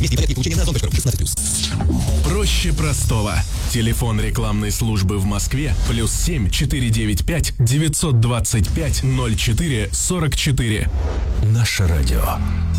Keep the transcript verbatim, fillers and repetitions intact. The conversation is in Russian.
Есть порядки получения на озон точка ру, шестнадцать плюс. Проще простого. Телефон рекламной службы в Москве плюс семь четыре девять пять девятьсот двадцать пять ноль четыре сорок четыре. Наше радио.